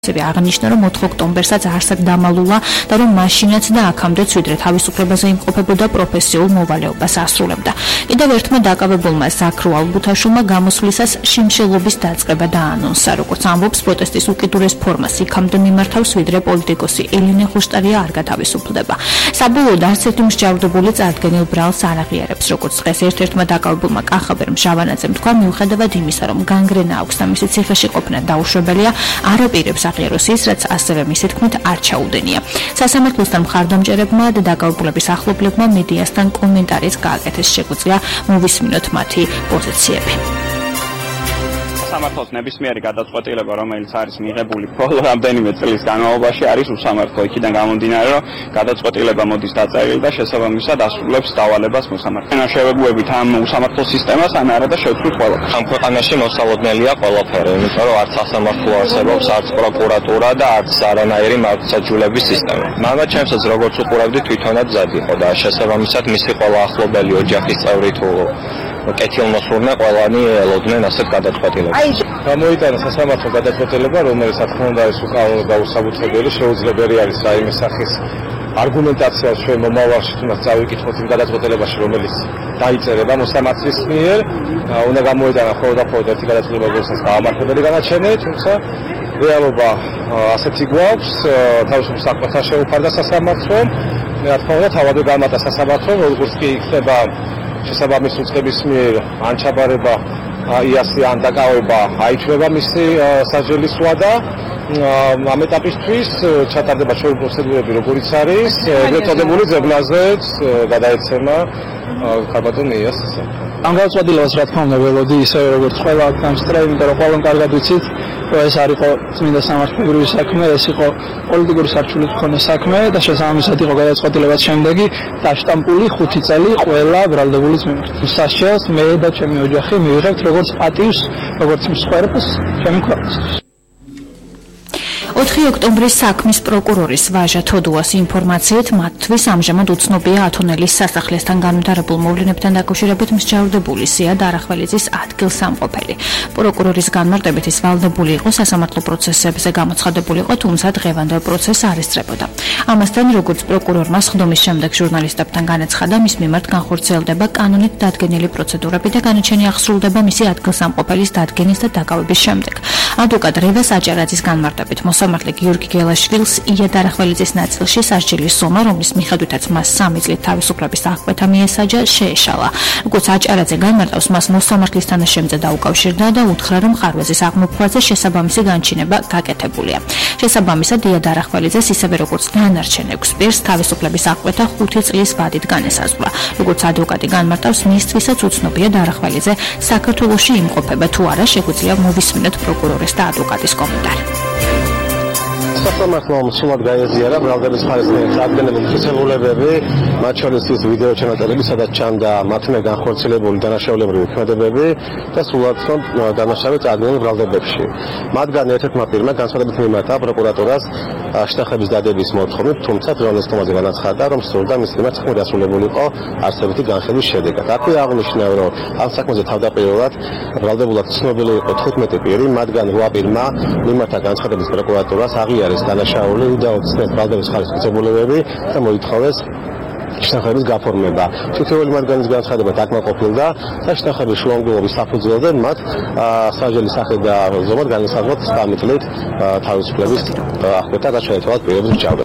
აღნიშნა, რომ 4 ოქტომბერსაც არსად დამალულა და რომ მაშინაც და აქამდეც ვიდრე თავისუფლებაზე იმყოფებოდა პროფესიულ მოვალეობას ასრულებდა. კიდევ ერთმა დაკავებულმა ზაქრო ალბუთაშვილმა გამოსვლისას შიმშილობის დაწყება დაანონსა. როგორც ამბობს, პროტესტის უკიდურეს ფორმას იქამდე მიმართავს, ვიდრე პოლიტიკოსი ელენე ხუშტარია არ გათავისუფლდება. საბოლოოდ არც ერთი მსჯავრდებული წარდგენილ ბრალს არ აღიარებს. როგორც დღეს ერთ-ერთმა დაკავებულმა კახაბერ მჟავანაძემ თქვა, მიუხედავად იმისა, რომ განგრენა აქვს და მისი ციხეში ყოფნა დაუშვებელია, არ აპირებს აღიაროს ის, რაც ასევე მისი თქმით არ ჩაუდენია. სასამართლოსთან მხარდამჭერებმა და დაკავებულების ახლობლებმა მედიასთან კომენტარიც გააკეთეს. შეგვიძლია მოვისმინოთ მათი პოზიციები. სამართლოს ნებისმიერი გადაწყვეტილება, რომელიც არის მიღებული ბოლო რამდენიმე წლის განმავლობაში, არის უსამართლო. იქიდან გამომდინარე, რომ გადაწყვეტილება მოდის დაწერილი და შესაბამისად ასრულებს დავალებას მოსამართლე. ნაშევებუებით ამ უსამართლო სისტემას ან არა და შევცვლით ყველა. ამ ქვეყანაში მოსალოდნელია ყველაფერი, იმიტომ რომ არც სასამართლო არსებობს, არც პროკურატურა და არც არანაირი მართლმსაჯულების სისტემა. მამა ჩემსაც როგორც უყურავდი თვითონაც მზად იყო და შესაბამისად მისი ყველა ახლობელი ოჯახის წევრი თუ კეთილმოსურნე ყველანი ელოდნენ ასეთ გადაწყვეტილებას. გამოიტანა სასამართლო გადაწყვეტილება, რომელიც რა თქმა უნდა არის უკანონო და უსაბუთებელი, შეუძლებელი არის რაიმე სახის არგუმენტაცია ჩვენ მომავალში თუნდაც წავიკითხოთ იმ გადაწყვეტილებაში, რომელიც დაიწერება მოსამართლის მიერ, უნდა გამოიტანა მხოლოდ ერთი გადაწყვეტილება, რომელსაც გაამართლებელი განაჩენია, თუმცა რეალობა ასეთი გვაქვს, თავისუფლ საქმეთან შეუფარდა სასამართლომ, რა თქმა უნდა თავადვე გამარტა სასამართლომ, როგორც კი იქნება შესაბამის უწყების მიერ ან ჩაბარება იასი ან დაკავება აიჩვევა მისი სასჯელის ვადა. ამ ეტაპისთვის ჩატარდება ჩვენი პროცედურები როგორიც არის, ეგრეთ წოდებული ძებნაზეც გადაეცემა ქალბატონ იასს. ამ გადაწყვეტილებას რა თქმა უნდა ველოდი ისე როგორც ყველა გამსტრა, იმიტომ რომ ყველამ კარგად ვიცით, რომ ეს არ იყო წმინდა სამართლებრივი საქმე, ეს იყო პოლიტიკური სარჩულით მქონე საქმე და შესაბამისად იყო გადაწყვეტილებას შემდეგი დაშტამპული 5 წელი ყველა ბრალდებულის მიმართ. სასჯელს მე და ჩემი ოჯახი მივიღებთ როგორც პატივს, როგორც მსხვერპლს ჩემი ქვეყნისთვის. 4 ოქტომბრის საქმის პროკურორის ვაჟა თოდუას ინფორმაციით მათთვის ამჟამად უცნობია ათონელის სასახლესთან განვითარებულ მოვლენებთან დაკავშირებით მსჯავრდებული სიად არახველიძის ადგილსამყოფელი. პროკურორის განმარტებით ის ვალდებული იყო სასამართლო პროცესებზე გამოცხადებულიყო, თუმცა დღევანდელ პროცესს არ ესწრებოდა. ამასთან, როგორც პროკურორმა სხდომის შემდეგ ჟურნალისტებთან განაცხადა, მის მიმართ განხორციელდება კანონით დადგენილი პროცედურები და განაჩენი აღსრულდება მისი ადგილსამყოფელის დადგენის და დაკავების შემდეგ. ადვოკატ რევას აჭარაძის განმარტებით მოსამართლე გიორგი გელაშვილს იად არახველიძის ნაწილში სასჯელის სომა, რომლის მიხედვითაც მას 3 წლით თავისუფლების აღკვეთა მიესაჯა, შეეშალა. როგორც აჭარაძე განმარტავს, მას მოსამართლის თანაშემწე დაუკავშირდა და უთხრა, რომ ხარვეზის აღმოფხვაზე შესაბამისი განჩინება გაკეთებულია. შესაბამისად, იად არახველიძეს ისევე როგორც დანარჩენ 6 პირს თავისუფლების აღკვეთა 5 წლის ვადით განესაზღვრა. როგორც ადვოკატი განმარტავს, მისთვისაც უცნობია არახველიძე საქართველოში იმყოფება თუ არა, შეგვიძლია მოვისმინოთ პროკურორის და ადვოკატის კომენტარი. სასამართლომ სულად გაეზიარა ბრალდების ხარისხის წარდგენილი შესაძლებლობები, მათ შორის ის ვიდეო ჩანაწერები, სადაც ჩანდა მათ მიერ განხორციელებული დანაშაულებრივი ქმედებები და სულად დანაშაული წარდგენილი ბრალდებებში. მათგან ერთ-ერთმა პირმა განცხადებით მიმართა პროკურატურას შტახების დადების მოთხოვნით, თუმცა ჟურნალისტებმა განაცხადა, რომ სურდა მის მიმართ საქმე დასრულებულიყო არსებითი განხილვის შედეგად. აქვე აღნიშნა, რომ ამ საქმეზე თავდაპირველად ბრალდებულად ცნობილი იყო 15 პირი, მათგან 8 პირმა მიმართა განცხადების პროკურატურას აღიარეს დანაშაული და უცნაურ ბრალდების ხარისხის წებულებები და მოითხოვეს შტახების გაფორმება. თითოეული მათგანის განცხადება დაკმაყოფილდა და შტახების შუამდგომობის საფუძველზე მათ სასჯელის სახით და ზომად განისაზღვრათ 3 წლით თავისუფლების აღკვეთა და შეეცვალათ პირების მსჯავრდება.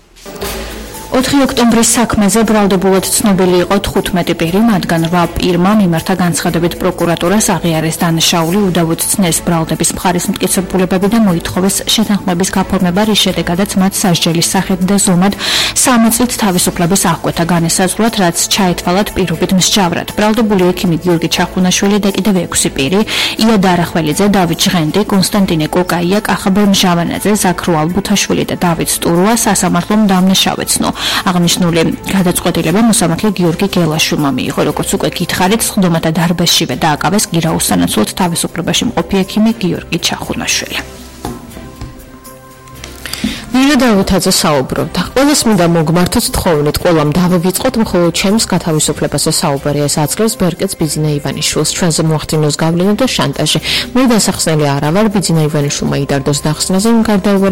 4 ოქტომბრის საქმეზე ბრალდებულად ცნობილი იყო 15 პირი, მათგან 8 პირმა მიმართა განცხადებით პროკურატურას აღიარეს დანაშაული, უდავოდ ცნეს ბრალდების მხარის მტკიცებულებები და მოითხოვეს შეთანხმების გაფორმება, რის შედეგადაც მათ სასჯელის სახით და ზომად 3 წლით თავისუფლების აღკვეთა განესაზღვრათ, რაც ჩაეთვალათ პირობით მსჯავრად. ბრალდებული ექიმი გიორგი ჩახუნაშვილი და კიდევ 6 პირი, იად არახველიძე, დავით ჟღენდი, კონსტანტინე კოკაია, კახაბერ მჟავანაძე, ზაქრო ალბუთაშვილი და დავით სტურუა სასამართლომ დამნაშავეცნო. აღნიშნული გადაწყვეტილება მოსამართლე გიორგი გელაშვილმა მიიღო, როგორც უკვე გითხარით, სხდომათა დარბაზშივე დააკავეს გირაუსანაცვლოდ თავისუფლებაში მყოფი ექიმი გიორგი ჩახუნაშვილი. ირა დავითაძე საუბრობდა. ყველას მინდა მოგმართოთ თხოვნით, ყველამ დავივიწყოთ, მხოლოდ ჩემს გათავისუფლებაზე საუბარი. ეს აძლევს ბერკეტს ბიძინა ივანიშვილს. ჩვენზე მოახდინოს გავლენა და შანტაჟი. მე დასახსნელი არა ვარ, ბიძინა ივანიშვილმა იდარდოს დახსნაზე, გარდაუვალ